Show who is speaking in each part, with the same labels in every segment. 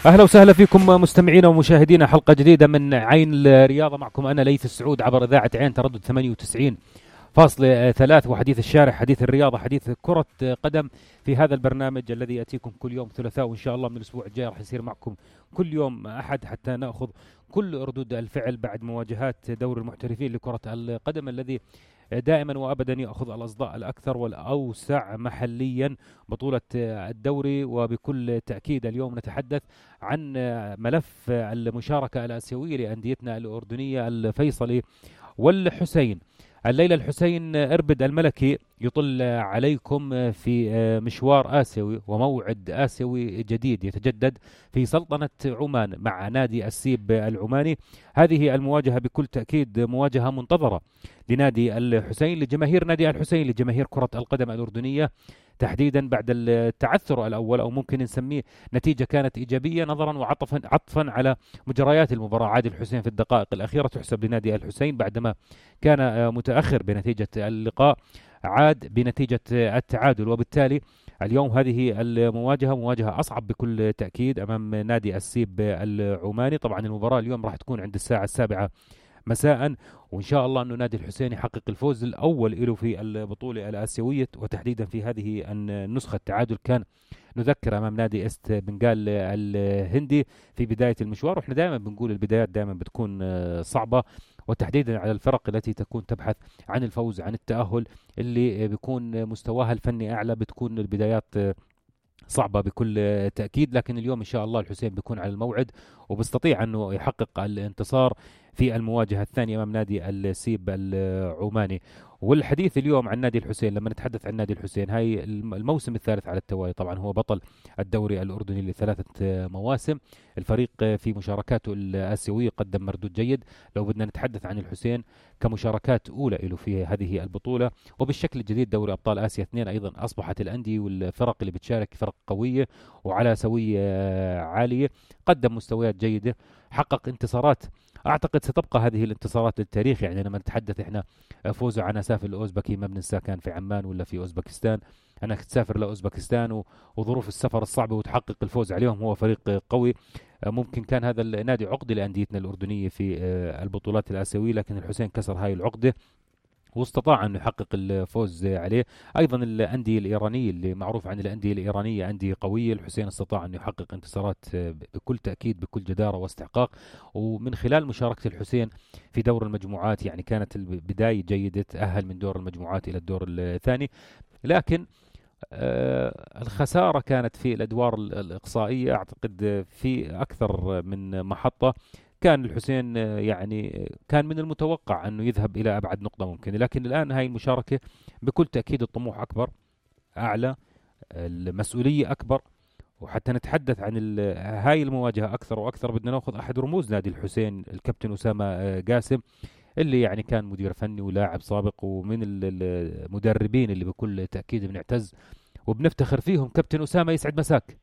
Speaker 1: أهلا وسهلا فيكم مستمعينا ومشاهدينا، حلقة جديدة من عين الرياضة. معكم أنا ليث السعود عبر إذاعة عين تردد 98.3، وحديث الشارع، حديث الرياضة، حديث كرة قدم. في هذا البرنامج الذي يأتيكم كل يوم ثلاثاء، وإن شاء الله من الأسبوع الجاي راح يصير معكم كل يوم أحد، حتى نأخذ كل ردود الفعل بعد مواجهات دوري المحترفين لكرة القدم، الذي دائما وابدا ياخذ الاصداء الاكثر والاوسع محليا بطوله الدوري. وبكل تاكيد اليوم نتحدث عن ملف المشاركه الاسيويه لانديتنا الاردنيه الفيصلي والحسين. الليلة الحسين إربد الملكي يطل عليكم في مشوار آسيوي وموعد آسيوي جديد يتجدد في سلطنة عمان مع نادي السيب العماني. هذه المواجهة بكل تأكيد مواجهة منتظرة لنادي الحسين، لجماهير نادي الحسين، لجماهير كرة القدم الأردنية تحديدا بعد التعثر الأول، أو ممكن نسميه نتيجة كانت إيجابية نظرا وعطفا على مجريات المباراة. عاد الحسين في الدقائق الأخيرة تحسب لنادي الحسين بعدما كان متأخر بنتيجة اللقاء، عاد بنتيجة التعادل. وبالتالي اليوم هذه المواجهة مواجهة أصعب بكل تأكيد أمام نادي السيب العماني. طبعا المباراة اليوم راح تكون عند الساعة 7 مساء، وإن شاء الله أنه نادي الحسين يحقق الفوز الأول له في البطولة الآسيوية، وتحديدا في هذه النسخة. التعادل كان نذكر أمام نادي إست بنغال الهندي في بداية المشوار، وإحنا دائما بنقول البدايات دائما بتكون صعبة، وتحديدا على الفرق التي تكون تبحث عن الفوز، عن التأهل، اللي بيكون مستواها الفني أعلى، بتكون البدايات صعبة بكل تأكيد. لكن اليوم إن شاء الله الحسين بيكون على الموعد وبيستطيع أنه يحقق الانتصار في المواجهة الثانية أمام نادي السيب العماني. والحديث اليوم عن نادي الحسين، لما نتحدث عن نادي الحسين، هاي الموسم الثالث على التوالي، طبعا هو بطل الدوري الأردني لثلاثة مواسم. الفريق في مشاركاته الآسيوية قدم مردود جيد. لو بدنا نتحدث عن الحسين كمشاركات أولى له في هذه البطولة، وبالشكل الجديد دوري أبطال آسيا 2 أيضا أصبحت الأندية والفرق اللي بتشارك فرق قوية وعلى سوية عالية، قدم مستويات جيدة، حقق انتصارات اعتقد ستبقى هذه الانتصارات للتاريخ. يعني لما نتحدث احنا فوزه على سافل الاوزبكي، ما بننساه كان في عمان ولا في اوزبكستان، انك تسافر لاوزبكستان وظروف السفر الصعبه وتحقق الفوز عليهم. هو فريق قوي، ممكن كان هذا النادي عقده لانديتنا الاردنيه في البطولات الاسيويه، لكن الحسين كسر هاي العقده واستطاع أن يحقق الفوز عليه. أيضا الأندية الإيرانية، اللي معروف عن الأندية الإيرانية أندية قوية، الحسين استطاع أن يحقق انتصارات بكل تأكيد بكل جدارة واستحقاق. ومن خلال مشاركة الحسين في دور المجموعات يعني كانت البداية جيدة، تأهل من دور المجموعات إلى الدور الثاني. لكن الخسارة كانت في الأدوار الإقصائية، أعتقد في أكثر من محطة كان الحسين يعني كان من المتوقع أنه يذهب إلى أبعد نقطة ممكنة. لكن الآن هاي المشاركة بكل تأكيد الطموح أكبر، أعلى، المسؤولية أكبر. وحتى نتحدث عن هاي المواجهة أكثر وأكثر بدنا نأخذ أحد رموز نادي الحسين، الكابتن أسامة قاسم، اللي يعني كان مدير فني ولاعب سابق، ومن المدربين اللي بكل تأكيد بنعتز وبنفتخر فيهم. كابتن أسامة يسعد مساك.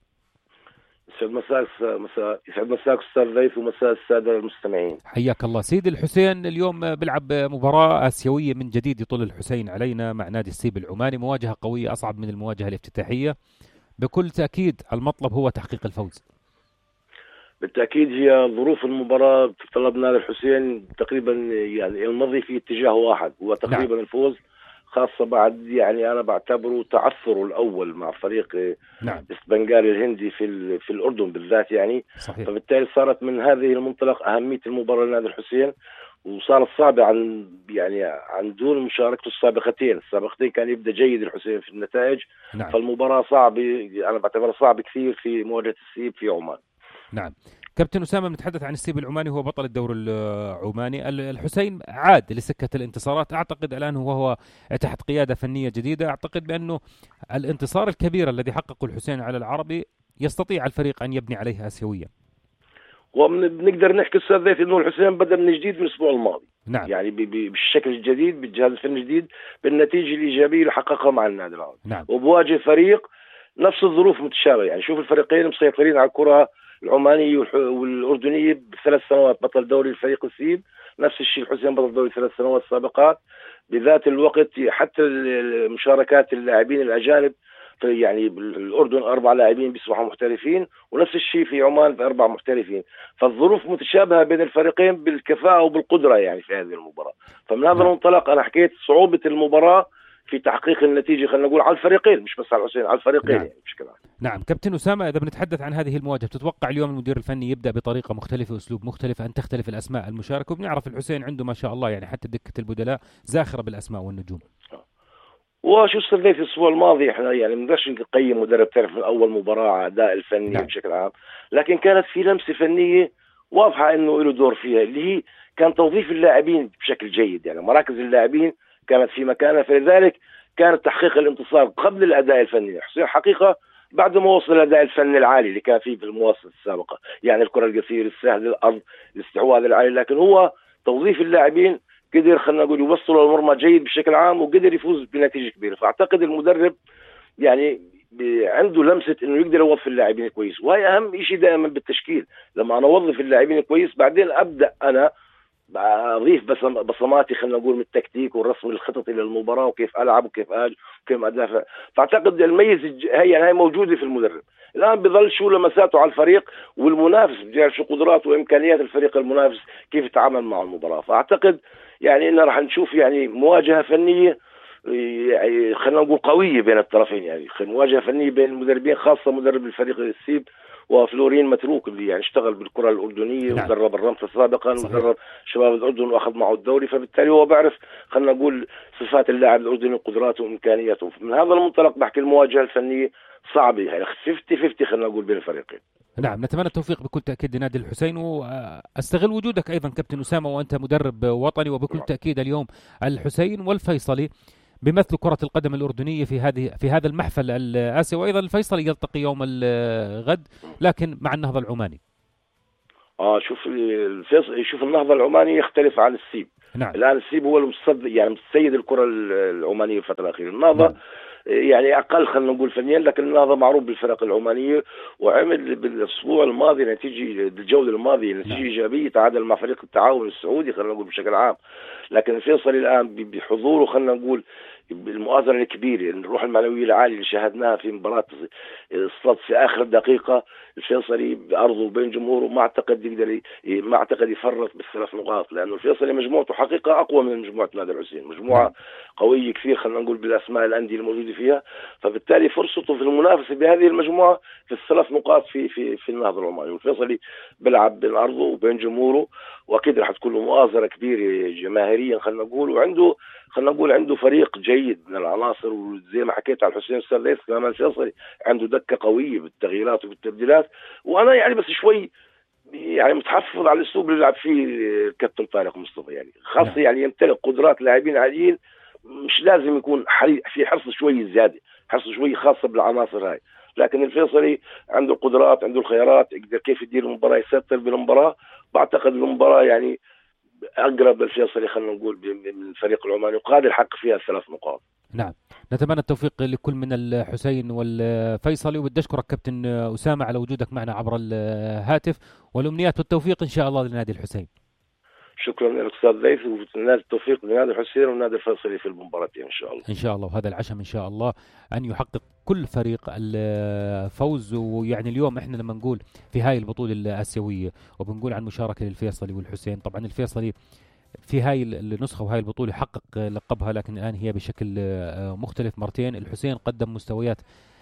Speaker 2: يسعد مساك أستاذ ليث، ومساء السادة المستمعين.
Speaker 1: حياك الله سيدي. الحسين اليوم بيلعب مباراة آسيوية من جديد، يطل الحسين علينا مع نادي السيب العماني، مواجهة قوية أصعب من المواجهة الافتتاحية. بكل تأكيد المطلب هو تحقيق الفوز.
Speaker 2: بالتأكيد هي ظروف المباراة تتطلب نادي الحسين تقريبا يعني المضي في اتجاه واحد، هو تقريبا نعم. الفوز، خاصة بعد يعني أنا بعتبره تعثره الأول مع فريق
Speaker 1: نعم.
Speaker 2: بنغالي الهندي في الأردن بالذات يعني
Speaker 1: صحيح.
Speaker 2: فبالتالي صارت من هذه المنطلق أهمية المباراة لنادي الحسين، وصارت صعبة عن دون مشاركته السابقتين كان يبدأ جيد الحسين في النتائج.
Speaker 1: نعم.
Speaker 2: فالمباراة صعبة، أنا بعتبرها صعبة كثير في مواجهة السيب في عمان.
Speaker 1: نعم. كابتن أسامة، بنتحدث عن السيب العماني، هو بطل الدوري العماني. الحسين عاد لسكة الانتصارات، أعتقد الآن هو تحت قيادة فنية جديدة. أعتقد بأنه الانتصار الكبير الذي حققه الحسين على العربي يستطيع الفريق أن يبني عليه آسيويا.
Speaker 2: وبنقدر نحكي أستاذ ليث إنه الحسين بدأ من جديد من الأسبوع الماضي.
Speaker 1: نعم.
Speaker 2: يعني بالشكل الجديد، بالجهاز الفني الجديد، بالنتيجة الإيجابية اللي حققها مع النادي العربي.
Speaker 1: نعم.
Speaker 2: وبواجه فريق نفس الظروف متشابهة. يعني شوف الفريقين مسيطرين على الكرة العمانية والأردنية ب3 سنوات، بطل دوري الفريق السيب، نفس الشيء الحسين بطل دوري 3 سنوات سابقات. بذات الوقت حتى مشاركات اللاعبين الأجانب يعني بالأردن 4 لاعبين بيصبحوا محترفين، ونفس الشيء في عمان في 4 محترفين. فالظروف متشابهة بين الفريقين بالكفاءة وبالقدرة يعني في هذه المباراة. فمن هذا المنطلق أنا حكيت صعوبة المباراة في تحقيق النتيجة، خلينا نقول على الفريقين، مش بس على الحسين، على الفريقين.
Speaker 1: نعم.
Speaker 2: يعني بشكل عام.
Speaker 1: نعم كابتن أسامة، إذا بنتحدث عن هذه المواجهة، تتوقع اليوم المدير الفني يبدأ بطريقة مختلفة، أسلوب مختلف، أن تختلف الأسماء المشاركة؟ وبنعرف الحسين عنده ما شاء الله يعني حتى دكة البدلاء زاخرة بالأسماء والنجوم.
Speaker 2: وشو صار في الاسبوع الماضي، احنا يعني ما نقدرش نقيم مدرب تعرف من اول مباراه على اداء الفني. نعم. بشكل عام، لكن كانت في لمسه فنيه واضحه انه له دور فيها، اللي هي كان توظيف اللاعبين بشكل جيد. يعني مراكز اللاعبين كانت في مكانها، فلذلك كان تحقيق الانتصار قبل الاداء الفني. حسين حقيقه بعد ما وصل الاداء الفني العالي اللي كان فيه في المواصفات السابقه، يعني الكره القصيره، السهل، الارض، الاستحواذ العالي، لكن هو توظيف اللاعبين قدر خلينا نقول يوصلوا المرمى جيد بشكل عام، وقدر يفوز بنتيجه كبيره. فاعتقد المدرب يعني عنده لمسه انه يقدر يوظف اللاعبين كويس، وهي اهم شيء دائما بالتشكيل. لما انا اوظف اللاعبين كويس بعدين ابدا انا اضيف بصماتي خلينا نقول من التكتيك والرسم الخططي للمباراه، وكيف العب وكيف اجي وكيف ادافع. فاعتقد الميز هي موجوده في المدرب. الان بظل شو لمساته على الفريق والمنافس، بيعرف شو قدراته وامكانيات الفريق المنافس كيف يتعامل مع المباراه. فاعتقد يعني ان راح نشوف يعني مواجهه فنيه يعني خلينا نقول قويه بين الطرفين. يعني مواجهه فنيه بين المدربين، خاصه مدرب الفريق السيب وفلورين متروك اللي يعني اشتغل بالكره الاردنيه. نعم. ودرب الرمسة سابقا، ودرب شباب الاردن واخذ معه الدوري، فبالتالي هو بعرف خلينا نقول صفات اللاعب الاردني وقدراته وامكانياته. من هذا المنطلق بحكي المواجهه الفنيه صعبه، يعني 50-50 خلينا نقول بين الفريقين.
Speaker 1: نعم نتمنى التوفيق بكل تأكيد لنادي الحسين، واستغل وجودك أيضا كابتن أسامة وأنت مدرب وطني، وبكل تأكيد اليوم الحسين والفيصلي بمثل كرة القدم الأردنية في هذا المحفل الآسيوي، وأيضا الفيصلي يلتقي يوم الغد لكن مع النهضة العماني.
Speaker 2: شوف النهضة العماني يختلف عن السيب.
Speaker 1: نعم.
Speaker 2: الآن السيب هو المتصدر يعني متسيد الكرة العمانية في الفترة الأخيرة. النهضة نعم. يعني اقل خلينا نقول فنيا، لكن هذا معروف بالفرق العمانيه، وعمل بالاسبوع الماضي نتيجه بالجوله الماضيه نتيجه ايجابيه، تعادل مع فريق التعاون السعودي خلينا نقول بشكل عام. لكن الفيصلي الان بحضوره خلينا نقول بالمؤازرة الكبيرة، الروح المعنوية العالية اللي شاهدناها في مباراة الصد في آخر دقيقة، الفيصلي بأرضه وبين جمهوره ما أعتقد يفرط بالثلاث نقاط، لأنه الفيصلي مجموعته حقيقة أقوى من مجموعة نادي الحسين، مجموعة قوية كثير خلينا نقول بالأسماء الأندية الموجودة فيها. فبالتالي فرصته في المنافسة بهذه المجموعة في الثلاث نقاط في النهضة العماني، والفيصلي بيلعب بين أرضه وبين جمهوره، وأكيد راح تكون له مؤازرة كبيرة جماهيريا خلينا نقول، وعنده خلينا نقول عنده فريق جيد من العناصر، وزي ما حكيت على الحسين السادس كمان الفيصلي عنده دكة قوية بالتغييرات وبالتبديلات. وأنا يعني بس شوي يعني متحفظ على الأسلوب اللي لعب فيه الكابتن طارق مصطفى، يعني خاصة يعني يمتلك قدرات لاعبين عاديين، مش لازم يكون في حرص شوي زيادة، حرص شوي خاصة بالعناصر هاي. لكن الفيصلي عنده القدرات، عنده الخيارات، يقدر كيف يدير المباراة، يسيطر بالمباراة. بعتقد المباراة يعني أقرب للفيصلي خلينا نقول من الفريق العماني، وقادر يحقق فيها الثلاث نقاط.
Speaker 1: نعم نتمنى التوفيق لكل من الحسين والفيصلي، وبدي أشكرك كابتن أسامة على وجودك معنا عبر الهاتف، والأمنيات والتوفيق إن شاء الله لنادي الحسين.
Speaker 2: شكرا لك استاذ ليث، ونادي التوفيق لنادي الحسين ونادي الفيصلي في المباراتين ان شاء الله.
Speaker 1: ان شاء الله، وهذا العشم ان شاء الله ان يحقق كل فريق الفوز. ويعني اليوم احنا لما نقول في هاي البطوله الاسيويه وبنقول عن مشاركه للفيصلي والحسين، طبعا الفيصلي في هاي النسخه وهاي البطوله حقق لقبها، لكن الان هي بشكل مختلف مرتين. الحسين قدم مستويات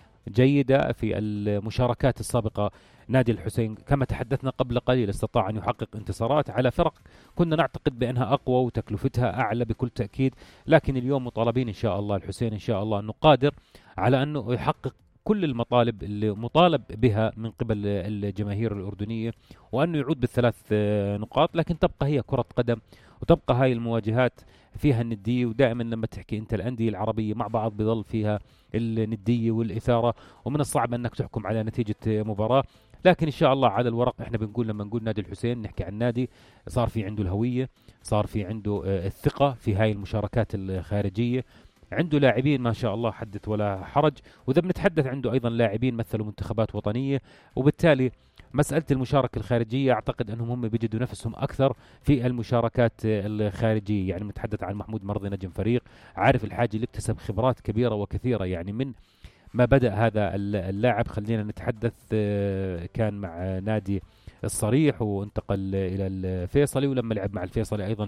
Speaker 1: جيدة في المشاركات السابقة. نادي الحسين كما تحدثنا قبل قليل استطاع أن يحقق انتصارات على فرق كنا نعتقد بأنها أقوى وتكلفتها أعلى بكل تأكيد، لكن اليوم مطالبين إن شاء الله الحسين إن شاء الله أنه قادر على أنه يحقق كل المطالب اللي مطالب بها من قبل الجماهير الأردنية، وأنه يعود بالثلاث نقاط. لكن تبقى هي كرة قدم، وتبقى هاي المواجهات فيها الندية، ودائما لما تحكي أنت الأندية العربية مع بعض بظل فيها الندية والإثارة، ومن الصعب أنك تحكم على نتيجة مباراة. لكن إن شاء الله على الورق إحنا بنقول لما نقول نادي الحسين نحكي عن نادي صار في عنده الهوية، صار في عنده الثقة في هاي المشاركات الخارجية، عنده لاعبين ما شاء الله حدث ولا حرج، وإذا بنتحدث عنده أيضا لاعبين مثلوا منتخبات وطنية، وبالتالي مسألة المشاركة الخارجية أعتقد أنهم هم بيجدوا نفسهم أكثر في المشاركات الخارجية. يعني نتحدث عن محمود مرضي نجم فريق، عارف الحاجة اللي اكتسب خبرات كبيرة وكثيرة يعني من ما بدأ هذا اللاعب. خلينا نتحدث، كان مع نادي الصريح وانتقل إلى الفيصلي، ولما لعب مع الفيصلي أيضا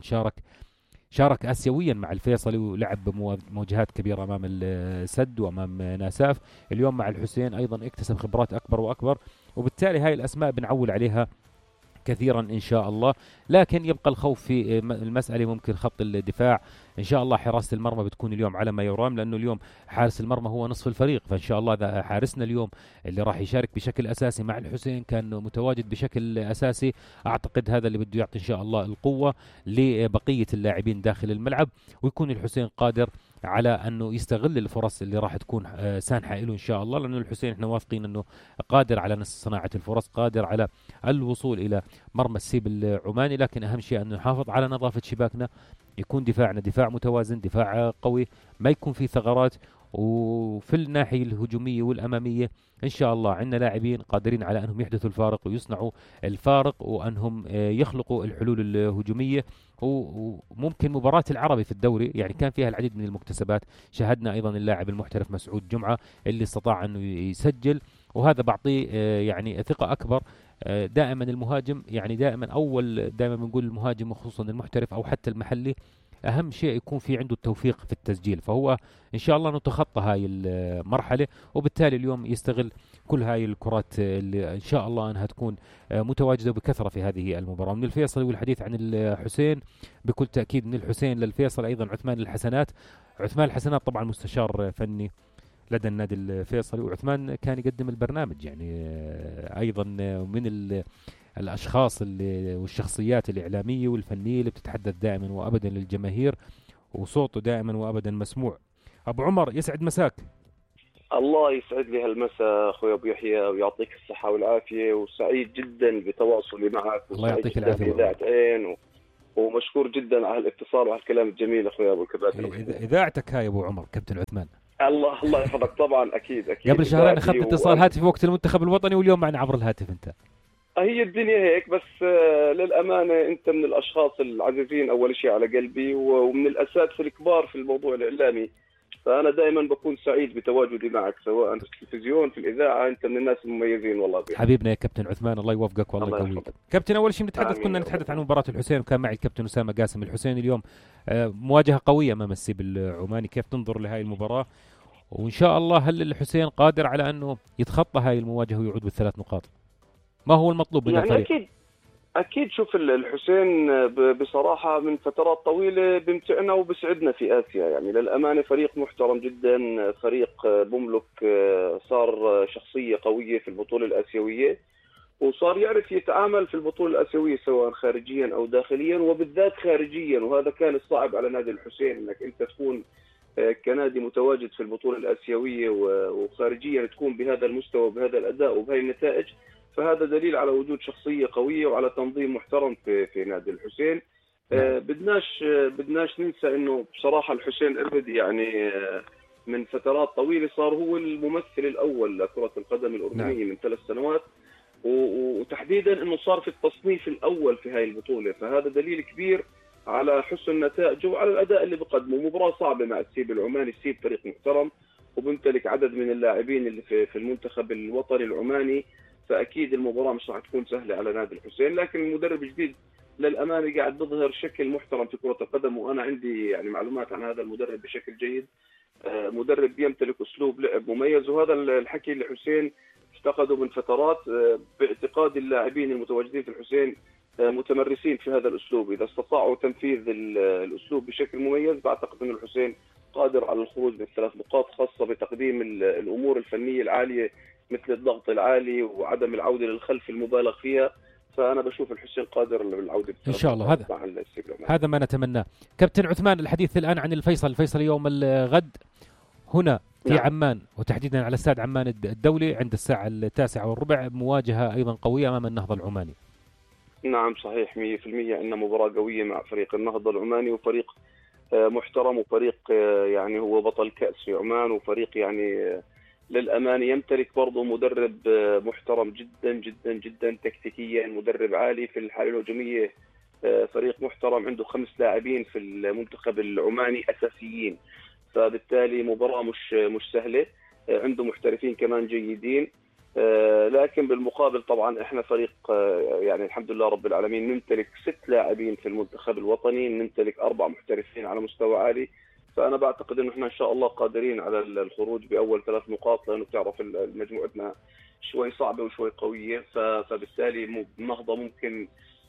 Speaker 1: شارك آسيويا مع الفيصلي ولعب بمواجهات كبيرة أمام السد وأمام ناساف. اليوم مع الحسين أيضا اكتسب خبرات أكبر وأكبر، وبالتالي هاي الأسماء بنعول عليها كثيرا إن شاء الله. لكن يبقى الخوف في المسألة ممكن خط الدفاع. إن شاء الله حراسة المرمى بتكون اليوم على ما يرام، لأنه اليوم حارس المرمى هو نصف الفريق، فإن شاء الله ذا حارسنا اليوم اللي راح يشارك بشكل أساسي مع الحسين كان متواجد بشكل أساسي. أعتقد هذا اللي بده يعطي إن شاء الله القوة لبقية اللاعبين داخل الملعب، ويكون الحسين قادر على انه يستغل الفرص اللي راح تكون سانحه له ان شاء الله، لانه الحسين احنا واثقين انه قادر على صناعه الفرص، قادر على الوصول الى مرمى السيب العماني. لكن اهم شيء انه نحافظ على نظافه شباكنا، يكون دفاعنا دفاع متوازن، دفاع قوي، ما يكون فيه ثغرات. وفي الناحيه الهجوميه والاماميه ان شاء الله عندنا لاعبين قادرين على انهم يحدثوا الفارق ويصنعوا الفارق، وانهم يخلقوا الحلول الهجوميه. وممكن مباراة العربي في الدوري يعني كان فيها العديد من المكتسبات. شاهدنا أيضا اللاعب المحترف مسعود جمعة اللي استطاع أنه يسجل، وهذا بعطيه يعني ثقة أكبر. دائما المهاجم يعني دائما بنقول المهاجم وخصوصا المحترف أو حتى المحلي أهم شيء يكون في عنده التوفيق في التسجيل، فهو إن شاء الله نتخطى هاي المرحلة، وبالتالي اليوم يستغل كل هاي الكرات اللي إن شاء الله أنها تكون متواجدة بكثرة في هذه المباراة. من الفيصل والحديث عن الحسين بكل تأكيد، من الحسين للفيصل أيضا عثمان الحسنات طبعا مستشار فني لدى النادي الفيصلي، وعثمان كان يقدم البرنامج يعني أيضا من الأشخاص والشخصيات الإعلامية والفنية اللي بتتحدث دائما وأبدا للجماهير، وصوته دائما وأبدا مسموع. أبو عمر يسعد مساك.
Speaker 3: الله يسعد لي هالمساء أخوي أبو يحيى، ويعطيك الصحة والعافية، وسعيد جدا بتواصلي معك.
Speaker 1: الله يعطيك العافية.
Speaker 3: إذاعة عين ومشكور جدا على الاتصال وهالكلام الجميل أخوي أبو الكباتن.
Speaker 1: إذاعتك هاي أبو عمر كابتن عثمان.
Speaker 3: الله يحفظك. طبعا أكيد
Speaker 1: قبل شهرين أخذت اتصال هاتفي وقت المنتخب الوطني، واليوم معنا عبر الهاتف أنت.
Speaker 3: هي الدنيا هيك، بس للأمانة أنت من الأشخاص العزيزين أول شيء على قلبي، ومن الأساتذة الكبار في الموضوع الإعلامي، فأنا دائما بكون سعيد بتواجدي معك سواء في التلفزيون في الإذاعة. أنت من الناس المميزين والله
Speaker 1: حبيبنا يا كابتن عثمان، الله يوفقك والله يقويك. كابتن أول شيء كنا نتحدث عن مباراة الحسين، وكان معي الكابتن أسامة قاسم. الحسين اليوم مواجهة قوية أمام السيب العماني، كيف تنظر لهاي المباراة؟ وإن شاء الله هل الحسين قادر على أنه يتخطى هاي المواجهة ويعود بالثلاث نقاط؟ ما هو المطلوب من
Speaker 3: يعني
Speaker 1: الفريق؟
Speaker 3: أكيد شوف الحسين بصراحة من فترات طويلة بمتعنا وبسعدنا في آسيا. يعني للأمانة فريق محترم جدا، فريق بملك صار شخصية قوية في البطولة الآسيوية، وصار يعرف يتعامل في البطولة الآسيوية سواء خارجيا أو داخليا، وبالذات خارجيا. وهذا كان الصعب على نادي الحسين، أنك أنت تكون كنادي متواجد في البطولة الآسيوية وخارجيا تكون بهذا المستوى وبهذا الأداء وبهذه النتائج. فهذا دليل على وجود شخصية قوية وعلى تنظيم محترم في نادي الحسين. بدناش ننسى انه بصراحة الحسين ابد يعني من فترات طويلة صار هو الممثل الاول لكرة القدم الاردنية من 3 سنوات، وتحديدا انه صار في التصنيف الاول في هاي البطولة. فهذا دليل كبير على حسن نتائجه وعلى الاداء اللي بقدمه. مباراة صعبة مع السيب العماني، السيب فريق محترم وبيمتلك عدد من اللاعبين اللي في المنتخب الوطني العماني، فأكيد المباراة مش راح تكون سهلة على نادي الحسين. لكن المدرب الجديد للأمانة قاعد بظهر شكل محترم في كرة القدم، وأنا عندي يعني معلومات عن هذا المدرب بشكل جيد. مدرب يمتلك أسلوب لعب مميز، وهذا الحكي اللي حسين افتقده من فترات. باعتقاد اللاعبين المتواجدين في الحسين متمرسين في هذا الأسلوب، إذا استطاعوا تنفيذ الأسلوب بشكل مميز بعتقد أن الحسين قادر على الخروج من 3 نقاط، خاصة بتقديم الأمور الفنية العالية مثل الضغط العالي وعدم العودة للخلف المبالغ فيها. فأنا بشوف الحسين قادر بالعودة
Speaker 1: إن شاء الله. هذا ما نتمناه. كابتن عثمان، الحديث الآن عن الفيصل يوم الغد هنا في عمان، وتحديدا على استاد عمان الدولي عند الساعة 9:15، مواجهة أيضا قوية أمام النهضة العماني.
Speaker 3: نعم صحيح 100%، عندنا مباراة قوية مع فريق النهضة العماني، وفريق محترم، وفريق يعني هو بطل كأس في عمان، وفريق يعني للأمانة يمتلك برضه مدرب محترم جدا جدا جدا تكتيكيا، مدرب عالي في الحالة الهجومية. فريق محترم عنده 5 لاعبين في المنتخب العماني أساسيين، فبالتالي مباراة مش سهلة. عنده محترفين كمان جيدين. لكن بالمقابل طبعا احنا فريق يعني الحمد لله رب العالمين نمتلك 6 لاعبين في المنتخب الوطني، نمتلك 4 محترفين على مستوى عالي. فانا بعتقد انه احنا ان شاء الله قادرين على الخروج باول 3 نقاط، لانه بتعرف مجموعتنا شوي صعبه وشوي قويه، فبالتالي النهضه ممكن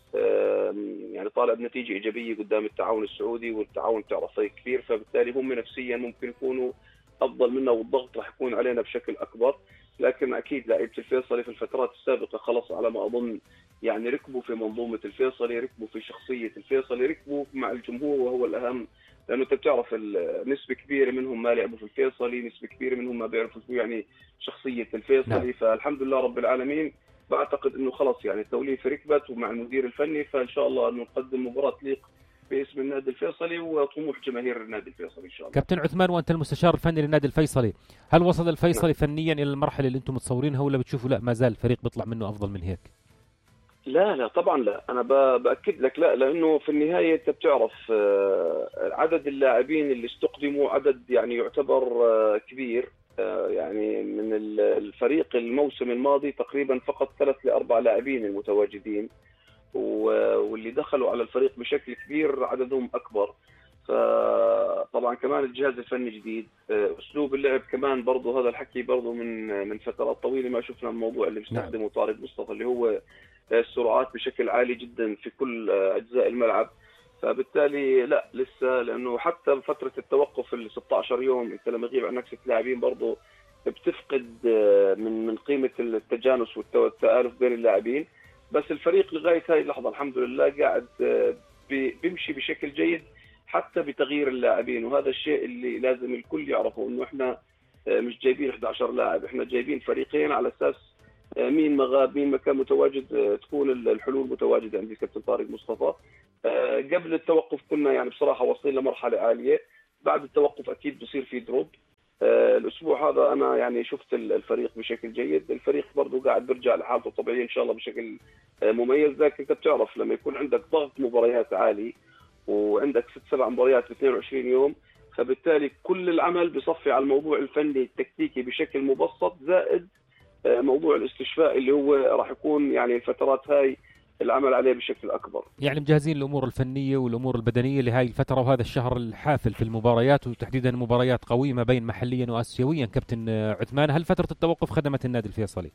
Speaker 3: يعني طالع بنتيجه ايجابيه قدام التعاون السعودي، والتعاون بتعرف فريق كبير، فبالتالي هم نفسيا ممكن يكونوا افضل منا، والضغط راح يكون علينا بشكل اكبر. لكن اكيد لعيبه الفيصلي في الفترات السابقه خلص على ما اظن يعني ركبوا في منظومه الفيصلي، ركبوا في شخصيه الفيصلي، ركبوا مع الجمهور وهو الاهم. لانه انت بتعرف نسبه كبيره منهم ما لعبوا في الفيصلي، نسبه كبيره منهم ما بيعرفوا يعني شخصيه الفيصلي. نعم. فالحمد لله رب العالمين بعتقد انه خلص يعني التوليفه ركبت ومع المدير الفني، فان شاء الله انه نقدم مباراه تليق باسم النادي الفيصلي وطموح جماهير النادي الفيصلي ان شاء الله.
Speaker 1: كابتن عثمان، وانت المستشار الفني للنادي الفيصلي، هل وصل الفيصلي نعم. فنيا الى المرحله اللي انتم متصورينها، ولا بتشوفوا لا ما زال الفريق بيطلع منه افضل من هيك؟
Speaker 3: لا طبعا لا، انا باكد لك لا، لانه في النهايه انت بتعرف عدد اللاعبين اللي استقدموا عدد يعني يعتبر كبير. يعني من الفريق الموسم الماضي تقريبا فقط 3 ل 4 لاعبين المتواجدين، واللي دخلوا على الفريق بشكل كبير عددهم اكبر. فطبعا كمان الجهاز الفني جديد، اسلوب اللعب كمان برضه، هذا الحكي برضه من فترات طويله ما شفنا الموضوع اللي بيستخدمه طارق مصطفى، اللي هو السرعات بشكل عالي جدا في كل اجزاء الملعب. فبالتالي لا لسه، لانه حتى فتره التوقف ال 16 يوم انت لما يغيب عنك 6 لاعبين برضه بتفقد من قيمه التجانس والتآلف بين اللاعبين. بس الفريق لغايه هاي اللحظه الحمد لله قاعد بيمشي بشكل جيد حتى بتغيير اللاعبين، وهذا الشيء اللي لازم الكل يعرفه، انه احنا مش جايبين 11 لاعب، احنا جايبين فريقين على اساس مين ما غاب مين ما كان متواجد تكون الحلول متواجده عند كابتن طارق مصطفى. قبل التوقف كنا يعني بصراحه واصلين لمرحله عاليه، بعد التوقف اكيد بصير في دروب. الاسبوع هذا انا يعني شفت الفريق بشكل جيد، الفريق برضه قاعد بيرجع لحالته الطبيعيه ان شاء الله بشكل مميز. لكن انت بتعرف لما يكون عندك ضغط مباريات عالي وعندك 6-7 مباريات في 22 يوم، فبالتالي كل العمل بصفي على الموضوع الفني التكتيكي بشكل مبسط، زائد موضوع الاستشفاء اللي هو راح يكون يعني الفترات هاي العمل عليه بشكل اكبر.
Speaker 1: يعني مجهزين الامور الفنيه والامور البدنيه لهاي الفتره وهذا الشهر الحافل في المباريات، وتحديدا مباريات قويه ما بين محليا واسيويا. كابتن عثمان، هل فتره التوقف خدمت النادي الفيصلي؟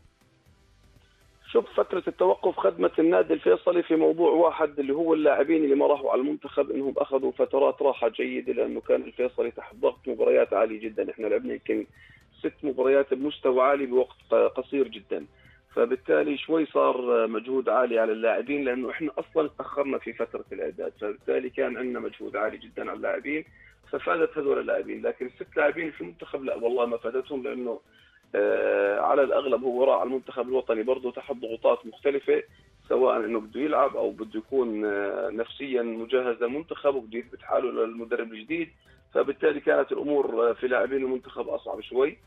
Speaker 3: شوف، فتره التوقف خدمت النادي الفيصلي في موضوع واحد اللي هو اللاعبين اللي ما راحوا على المنتخب، انهم اخذوا فترات راحه جيده، لانه كان الفيصلي تحت ضغط مباريات عالي جدا. احنا لعبنا يمكن 6 مباريات بمستوى عالي بوقت قصير جدا، فبالتالي شوي صار مجهود عالي على اللاعبين، لانه احنا اصلا تاخرنا في فتره الاعداد، فبالتالي كان عندنا مجهود عالي جدا على اللاعبين، ففادت هذول اللاعبين. لكن ال6 لاعبين في المنتخب لا والله ما فادتهم، لانه على الاغلب هو راح على المنتخب الوطني برضه تحت ضغوطات مختلفه، سواء انه بده يلعب او بده يكون نفسيا مجهز للمنتخب وبده يثبت حاله للمدرب الجديد. فبالتالي كانت الامور في لاعبين المنتخب اصعب شوي.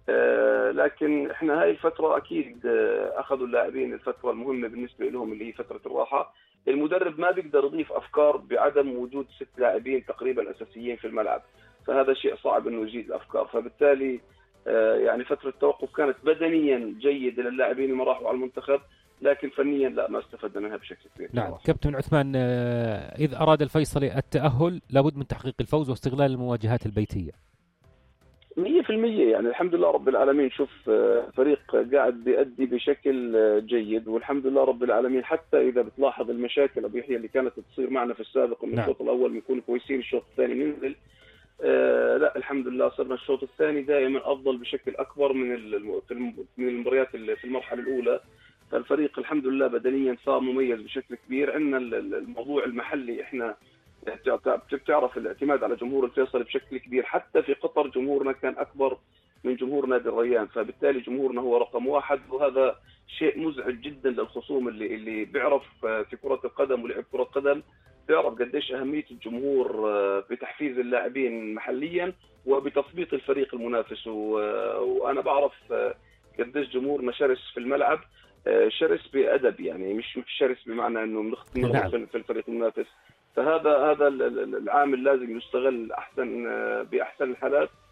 Speaker 3: لكن احنا هاي الفتره اكيد اخذوا اللاعبين الفتره المهمه بالنسبه لهم اللي هي فتره الراحه. المدرب ما بيقدر يضيف افكار بعدم وجود 6 لاعبين تقريبا اساسيين في الملعب، فهذا شيء صعب انه يزيد الافكار. فبالتالي يعني فتره التوقف كانت بدنيا جيده للاعبين اللي ما راحوا على المنتخب، لكن فنيا لا ما استفدنا منها بشكل كبير.
Speaker 1: نعم كابتن عثمان، إذ أراد الفيصلي التأهل لابد من تحقيق الفوز واستغلال المواجهات البيتية
Speaker 3: 100%. يعني الحمد لله رب العالمين، شوف فريق قاعد بيأدي بشكل جيد، والحمد لله رب العالمين. حتى إذا بتلاحظ المشاكل أبو يحيى اللي كانت تصير معنا في السابق، من الشوط الأول بنكون كويسين، الشوط الثاني ننزل. لا الحمد لله صرنا الشوط الثاني دائما أفضل بشكل أكبر من المباريات في المرحلة الأولى. فالفريق الحمد لله بدنيا صار مميز بشكل كبير. عندنا الموضوع المحلي، احنا بتعرف الاعتماد على جمهور الفيصل بشكل كبير، حتى في قطر جمهورنا كان أكبر من جمهور نادي الريان، فبالتالي جمهورنا هو رقم 1، وهذا شيء مزعج جدا للخصوم اللي بيعرف في كرة القدم ولعب كرة قدم، بيعرف قديش أهمية الجمهور بتحفيز اللاعبين محليا وبتثبيط الفريق المنافس. وأنا بعرف قديش جمهورنا شرس في الملعب، شرس بأدب، يعني مش شرس بمعنى أنه نغلط في الفريق المنافس. فهذا العامل لازم يستغل بأحسن الحالات،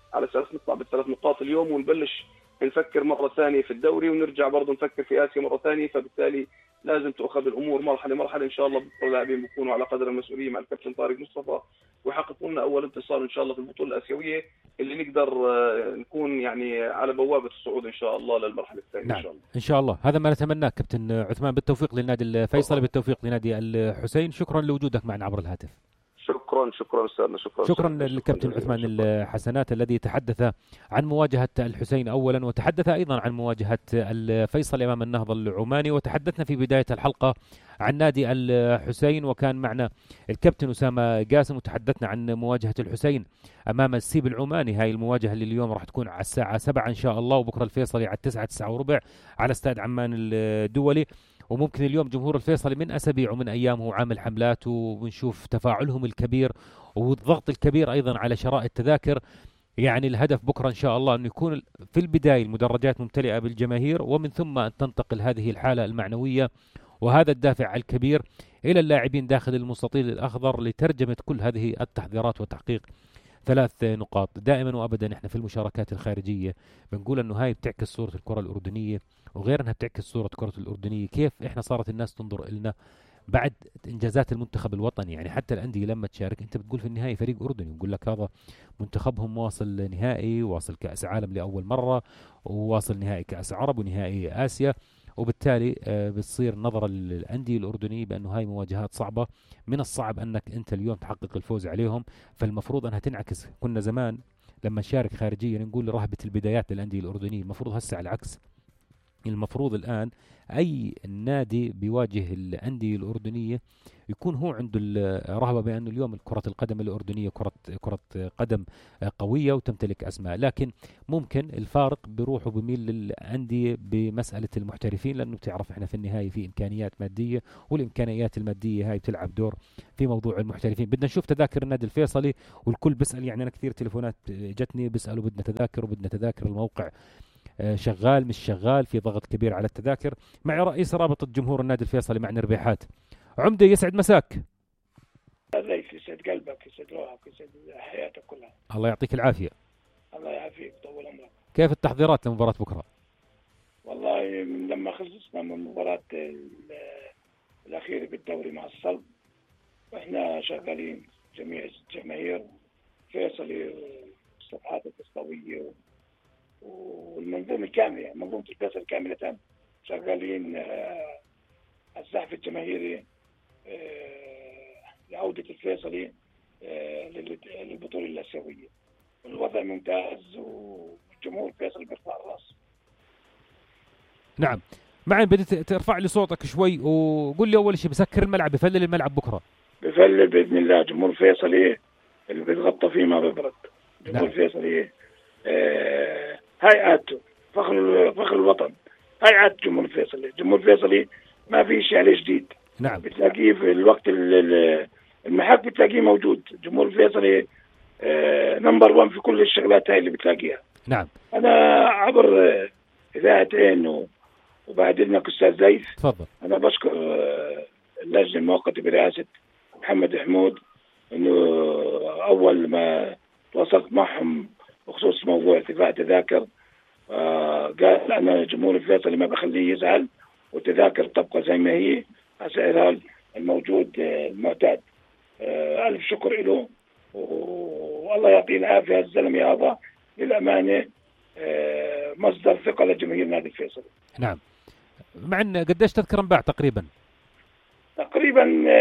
Speaker 3: على اساس نطلع بالثلاث نقاط اليوم ونبلش نفكر مرة ثانية في الدوري، ونرجع برضه نفكر في آسيا مرة ثانية. فبالتالي لازم تأخذ الأمور مرحلة مرحلة. إن شاء الله بكرة اللاعبين بيكونوا على قدر المسؤولية مع الكابتن طارق مصطفى، ويحققوا لنا أول انتصار إن شاء الله في البطولة الآسيوية اللي نقدر نكون يعني على بوابة الصعود إن شاء الله للمرحلة الثانية.
Speaker 1: نعم.
Speaker 3: إن شاء الله
Speaker 1: إن شاء الله، هذا ما نتمناه كابتن عثمان. بالتوفيق للنادي الفيصلي، بالتوفيق لنادي الحسين. شكرا لوجودك معنا عبر الهاتف.
Speaker 3: شكرا أستاذنا.
Speaker 1: شكرا للكابتن عثمان الحسنات الذي تحدث عن مواجهة الحسين أولا، وتحدث أيضا عن مواجهة الفيصل أمام النهضة العماني. وتحدثنا في بداية الحلقة عن نادي الحسين، وكان معنا الكابتن أسامة قاسم، وتحدثنا عن مواجهة الحسين أمام السيب العماني. هاي المواجهة اللي اليوم راح تكون على الساعة 7 إن شاء الله، وبكرة الفيصلي على 9 على استاد عمان الدولي. وممكن اليوم جمهور الفيصلي من أسابيع ومن أيام هو عامل حملات، ونشوف تفاعلهم الكبير والضغط الكبير أيضا على شراء التذاكر. يعني الهدف بكرة إن شاء الله أن يكون في البداية المدرجات ممتلئة بالجماهير، ومن ثم أن تنتقل هذه الحالة المعنوية وهذا الدافع الكبير إلى اللاعبين داخل المستطيل الأخضر لترجمة كل هذه التحضيرات وتحقيق 3 نقاط. دائما وأبدا إحنا في المشاركات الخارجية بنقول أنه هاي بتعكس صورة الكرة الأردنية، وغير أنها بتعكس صورة كرة الأردنية كيف إحنا صارت الناس تنظر إلنا بعد إنجازات المنتخب الوطني. يعني حتى الأندية لما تشارك أنت بتقول في النهاية فريق أردني، بقول لك هذا منتخبهم واصل نهائي، واصل كأس عالم لأول مرة، وواصل نهائي كأس عرب ونهائي آسيا. وبالتالي بتصير نظرة للأندية الأردنية بأنه هاي مواجهات صعبة، من الصعب أنك أنت اليوم تحقق الفوز عليهم. فالمفروض أنها تنعكس. كنا زمان لما نشارك خارجيا نقول رهبة البدايات للأندية الأردنية، المفروض هسه على العكس. المفروض الآن أي نادي بيواجه الأندية الأردنية يكون هو عنده الرهبة بأنه اليوم كرة القدم الأردنية كرة قدم قوية وتمتلك أسماء، لكن ممكن الفارق بيروح وبيميل للأندية بمسألة المحترفين، لأنه بتعرف إحنا في النهاية في إمكانيات مادية، والإمكانيات المادية هاي بتلعب دور في موضوع المحترفين. بدنا نشوف تذاكر النادي الفيصلي، والكل بيسأل. يعني أنا كثير تليفونات جتني بيسألوا بدنا تذاكر وبدنا تذاكر. الموقع شغال مش شغال، في ضغط كبير على التذاكر. معي رئيس رابطة جمهور النادي الفيصلي معنا ربيحات. عمدة يسعد مساك.
Speaker 4: الله يسعد قلبك، يسعد روحك، يسعد حياتك كلها.
Speaker 1: الله يعطيك العافية.
Speaker 4: الله يعافيك، طول عمرك.
Speaker 1: كيف التحضيرات لمباراة بكرة؟
Speaker 4: والله من لما خلصنا من المباراة الأخيرة بالدوري مع الصلب، واحنا شغالين جميع الجماهير فيصلي والصفحات التسويقية والمنظومة الكاملة، يعني منظومة الفيصل كاملة شغالين على الزحف الجماهيري لعودة الفيصلي للبطولة الآسيوية. الوضع ممتاز والجمهور الفيصلي بيرفع الراس.
Speaker 1: نعم. معي بدي ترفع لي صوتك شوي وقول لي أول شيء بسكر الملعب، بفلل الملعب بكرة.
Speaker 4: بفلل بإذن الله. جمهور الفيصلي اللي بيتغطى فيه ما بيبرد. جمهور الفيصلي هاي عادته، فخر الوطن. هاي عادة جمهور الفيصلي. جمهور الفيصلي ما في شيء عليه جديد.
Speaker 1: نعم.
Speaker 4: بتلاقيه في الوقت المحك بتلاقيه موجود. جمهور الفيصلي نمبر 1 في كل الشغلات هاي اللي بتلاقيها.
Speaker 1: نعم.
Speaker 4: أنا عبر إذاعتين وبعد إذنك أستاذ زيف،
Speaker 1: تفضل.
Speaker 4: أنا بشكر اللجنة المؤقتة برئاسة محمد حمود، إنه أول ما تواصلت معهم بخصوص موضوع ارتفاع تذاكر قال أنا جمهور الفيصلي ما بخليه يزعل، والتذاكر تبقى زي ما هي على سعرها الموجود المعتاد. ألف شكر له، والله يعطيه العافية. الزلمة هذا للأمانة مصدر ثقة لجماهير نادي الفيصلي.
Speaker 1: نعم. مع أن قديش تذكر انباع تقريبا؟
Speaker 4: تقريبا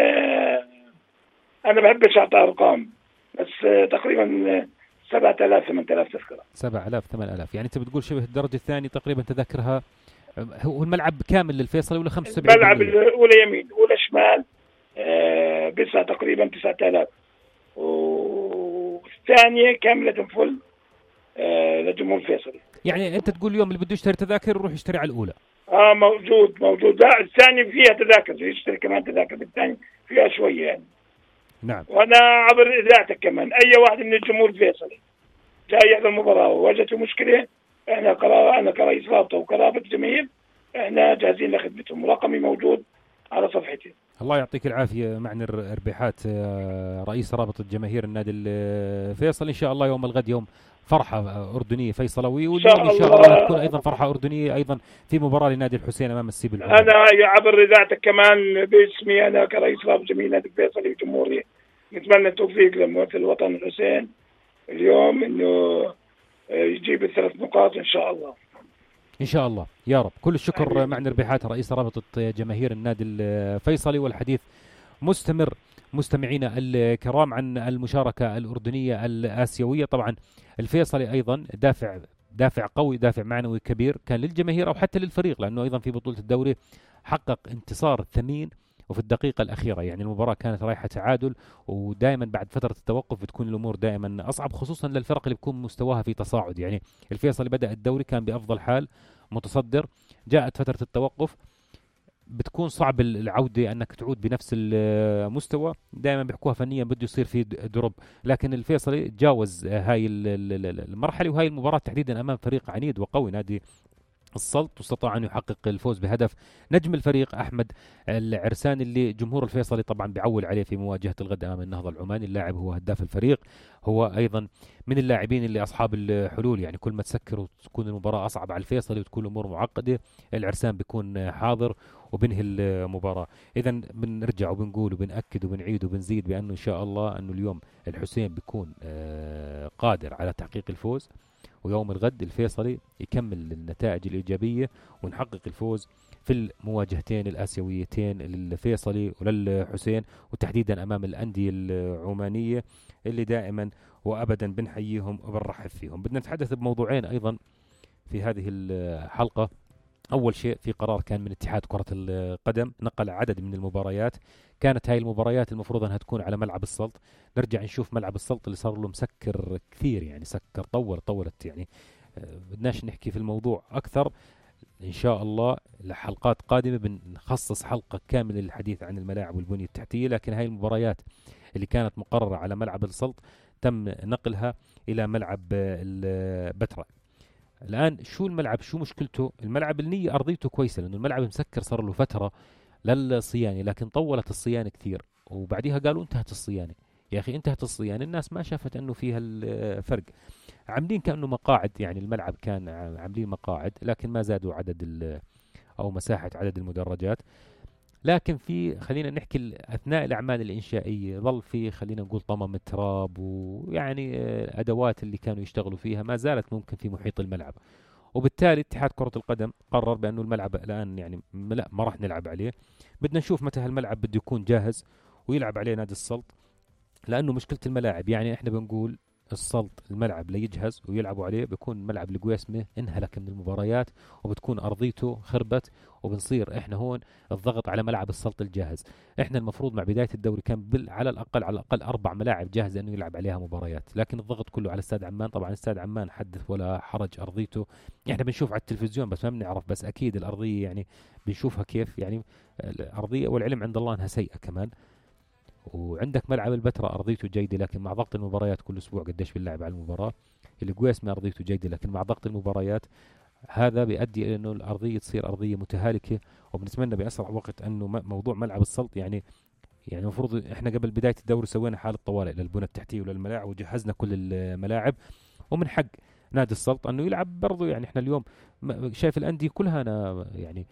Speaker 4: أنا بحبش أعطي أرقام، بس تقريبا 7000 8000 تذكرة.
Speaker 1: 7000 8000، يعني أنت بتقول شبه الدرجة الثانية تقريبا تذاكرها. هو الملعب كامل للفيصلي ولا 75%؟
Speaker 4: الملعب الأولى يمين ولا شمال بيسع تقريبا 9000، والثانية كاملة فل لجمهور الفيصلي.
Speaker 1: يعني أنت تقول اليوم اللي بده يشتري تذاكر يروح يشتري على الأولى.
Speaker 4: موجود. لا الثاني فيها تذاكر، يشتري كمان تذاكر. الثاني فيها شوية يعني.
Speaker 1: نعم.
Speaker 4: وأنا عبر إذاعتك كمان أي واحد من الجمهور الفيصلي جاي يحضر المباراة وواجهته مشكلة، أنا كرئيس رابطة وكرابة جماهير احنا جاهزين لخدمتهم. رقمي موجود على صفحتي.
Speaker 1: الله يعطيك العافية معني الربيحات، رئيس رابطة جماهير النادي الفيصلي. إن شاء الله يوم الغد يوم فرحة أردنية فيصلوية، واليوم إن شاء الله تكون أيضا فرحة أردنية أيضا في مباراة لنادي الحسين أمام السيب العماني.
Speaker 4: أنا عبر إذاعتك كمان باسمي أنا كرئيس رابطة جماهير النادي الفيصلي وجمهوري نتمنى التوفيق لممثل الوطن الحسين اليوم إنه يجيب ال3 نقاط إن شاء الله.
Speaker 1: إن شاء الله يا رب. كل الشكر معني ربيحات رئيس رابطة جماهير النادي الفيصلي. والحديث مستمر مستمعينا الكرام عن المشاركة الأردنية الآسيوية. طبعا الفيصلي أيضا دافع قوي، دافع معنوي كبير كان للجماهير أو حتى للفريق، لأنه أيضا في بطولة الدوري حقق انتصار ثمين وفي الدقيقة الأخيرة. يعني المباراة كانت رايحة تعادل، ودائما بعد فترة التوقف بتكون الأمور دائما أصعب، خصوصا للفرق اللي بيكون مستواها في تصاعد. يعني الفيصلي بدأ الدوري كان بأفضل حال متصدر، جاءت فترة التوقف بتكون صعب العودة أنك تعود بنفس المستوى، دائما بيحكوها فنيا بده يصير في دروب، لكن الفيصلي تجاوز هاي المرحلة وهاي المباراة تحديدا أمام فريق عنيد وقوي نادي السلط، واستطاع أن يحقق الفوز بهدف. نجم الفريق أحمد العرساني اللي جمهور الفيصلي طبعا بيعول عليه في مواجهة الغد أمام النهضة العماني. اللاعب هو هداف الفريق، هو أيضا من اللاعبين اللي أصحاب الحلول. يعني كل ما تسكر وتكون المباراة أصعب على الفيصلي وتكون الأمور معقدة، العرسان بيكون حاضر وبنهي المباراة. إذا بنرجع وبنقول وبنأكد وبنعيد وبنزيد بأنه إن شاء الله أنه اليوم الحسين بيكون قادر على تحقيق الفوز، ويوم الغد الفيصلي يكمل النتائج الإيجابية ونحقق الفوز في المواجهتين الآسيويتين للفيصلي وللحسين، وتحديدا أمام الأندية العمانية اللي دائما وأبدا بنحييهم وبنرحب فيهم. بدنا نتحدث بموضوعين أيضا في هذه الحلقة. أول شيء في قرار كان من اتحاد كرة القدم نقل عدد من المباريات، كانت هاي المباريات المفروض أنها تكون على ملعب السلط. نرجع نشوف ملعب السلط اللي صار له مسكر كثير، يعني سكر طولت يعني بدناش نحكي في الموضوع أكثر. إن شاء الله لحلقات قادمة بنخصص حلقة كاملة للحديث عن الملاعب والبنية التحتية، لكن هاي المباريات اللي كانت مقررة على ملعب السلط تم نقلها إلى ملعب البتراء. الآن شو الملعب، شو مشكلته؟ الملعب النية أرضيته كويسة، لأنه الملعب مسكر صار له فترة للصيانة، لكن طولت الصيانة كثير وبعديها قالوا انتهت الصيانة. يا أخي انتهت الصيانة، الناس ما شافت أنه فيها الفرق. عاملين كأنه مقاعد، يعني الملعب كان عاملين مقاعد لكن ما زادوا عدد أو مساحة عدد المدرجات. لكن في خلينا نحكي أثناء الأعمال الإنشائية ظل في خلينا نقول طمم التراب، ويعني أدوات اللي كانوا يشتغلوا فيها ما زالت ممكن في محيط الملعب، وبالتالي اتحاد كرة القدم قرر بأنه الملعب الآن يعني لا ما راح نلعب عليه، بدنا نشوف متى هالملعب بده يكون جاهز ويلعب عليه نادي السلط. لأنه مشكلة الملاعب يعني احنا بنقول السلط الملعب ليجهز ويلعبوا عليه بيكون ملعب القويسمة انهلك من المباريات وبتكون أرضيته خربت، وبنصير احنا هون الضغط على ملعب السلط الجاهز. احنا المفروض مع بداية الدوري كان على الأقل 4 ملاعب جاهزة انه يلعب عليها مباريات، لكن الضغط كله على استاد عمان. طبعا استاد عمان حدث ولا حرج، أرضيته احنا بنشوف على التلفزيون بس ما بنعرف، بس أكيد الأرضية يعني بنشوفها كيف، يعني الأرضية والعلم عند الله أنها سيئة كمان. وعندك ملعب البتراء أرضيته جيدة، لكن مع ضغط المباريات كل أسبوع قديش بنلعب على المباراة. القويسمة أرضيته جيدة لكن مع ضغط المباريات هذا بيؤدي إلى إنه الأرضية تصير أرضية متهالكة. وبنتمنى بأسرع وقت إنه موضوع ملعب السلط يعني المفروض إحنا قبل بداية الدوري سوينا حالة طوارئ للبنى التحتية وللملاعب وجهزنا كل الملاعب، ومن حق نادي السلط إنه يلعب برضو. يعني إحنا اليوم شايف الأندية كلها أنا يعني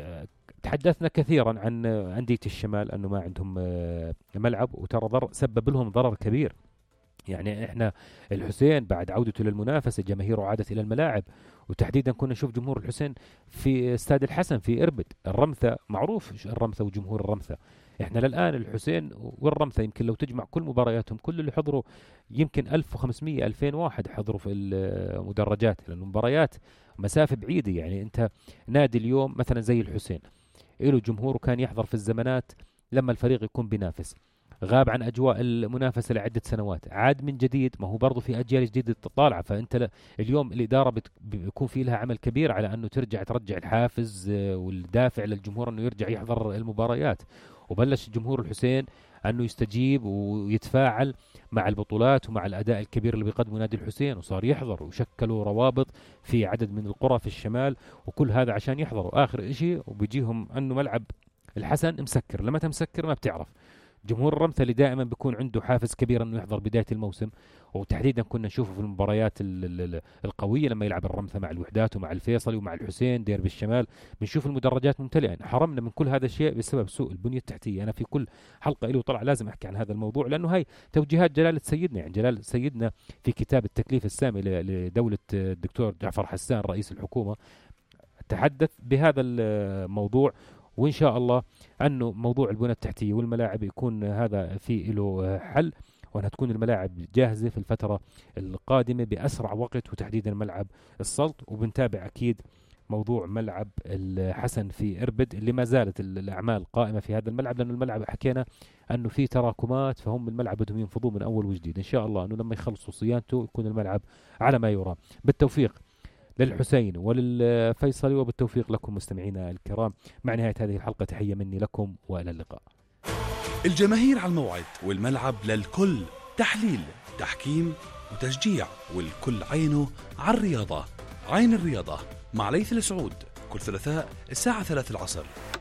Speaker 1: تحدثنا كثيرا عن أندية الشمال أنه ما عندهم ملعب، وترى سبب لهم ضرر كبير. يعني احنا الحسين بعد عودته للمنافسة جماهيره عادت إلى الملاعب، وتحديدا كنا نشوف جمهور الحسين في استاد الحسن في إربد. الرمثة معروف الرمثة وجمهور الرمثة. احنا للآن الحسين والرمثة يمكن لو تجمع كل مبارياتهم كل اللي حضروا يمكن 1500 2000 واحد حضروا في المدرجات، لأن المباريات مسافة بعيدة. يعني انت نادي اليوم مثلا زي الحسين له جمهوره كان يحضر في الزمانات لما الفريق يكون بينافس، غاب عن أجواء المنافسة لعدة سنوات، عاد من جديد، ما هو برضو في أجيال جديدة تطالع. فأنت اليوم الإدارة بيكون في لها عمل كبير على أنه ترجع الحافز والدافع للجمهور أنه يرجع يحضر المباريات. وبلش جمهور الحسين أنه يستجيب ويتفاعل مع البطولات ومع الأداء الكبير اللي بيقدمه نادي الحسين، وصار يحضر وشكلوا روابط في عدد من القرى في الشمال، وكل هذا عشان يحضروا. آخر إشي وبيجيهم أنه ملعب الحسن مسكر، لما تمسكر ما بتعرف. جمهور الرمثلي دائما بيكون عنده حافز كبير انه يحضر بدايه الموسم، وتحديدا كنا نشوفه في المباريات القويه لما يلعب الرمثة مع الوحدات ومع الفيصلي ومع الحسين ديربي الشمال، بنشوف المدرجات ممتلئه. حرمنا من كل هذا الشيء بسبب سوء البنيه التحتيه. انا في كل حلقه له طلع لازم احكي عن هذا الموضوع، لانه هاي توجيهات جلاله سيدنا. يعني جلاله سيدنا في كتاب التكليف السامي لدوله الدكتور جعفر حسان رئيس الحكومه تحدث بهذا الموضوع، وإن شاء الله أنه موضوع البنى التحتية والملاعب يكون هذا فيه له حل، وأنها تكون الملاعب جاهزة في الفترة القادمة بأسرع وقت، وتحديدا ملعب السلط. وبنتابع أكيد موضوع ملعب الحسن في إربد اللي ما زالت الأعمال قائمة في هذا الملعب، لأنه الملعب حكينا أنه فيه تراكمات، فهم الملعب بدهم ينفضوه من أول وجديد. إن شاء الله أنه لما يخلصوا صيانته يكون الملعب على ما يرام. بالتوفيق للحسين وللفيصلي، وبالتوفيق لكم مستمعينا الكرام. مع نهاية هذه الحلقة تحية مني لكم وإلى اللقاء.
Speaker 5: الجماهير على الموعد، والملعب للكل، تحليل، تحكيم وتشجيع، والكل عينه على الرياضة. عين الرياضة مع ليث السعود كل ثلاثاء الساعة 3 العصر.